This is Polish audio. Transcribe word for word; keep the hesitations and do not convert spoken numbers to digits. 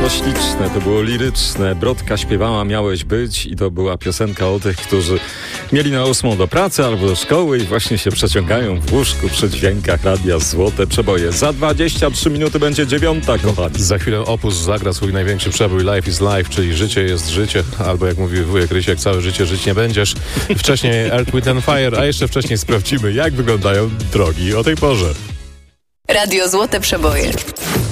było śliczne, to było liryczne. Brodka śpiewała Miałeś być i to była piosenka o tych, którzy mieli na ósmą do pracy albo do szkoły i właśnie się przeciągają w łóżku przy dźwiękach radia Złote Przeboje. Za dwadzieścia trzy minuty będzie dziewiąta, kochani. Za chwilę Opus zagra swój największy przebój Life is Life, czyli życie jest życie, albo jak mówi wujek Rysiek, całe życie żyć nie będziesz. Wcześniej Earth, Wind and Fire, a jeszcze wcześniej sprawdzimy, jak wyglądają drogi o tej porze. Radio Złote Przeboje.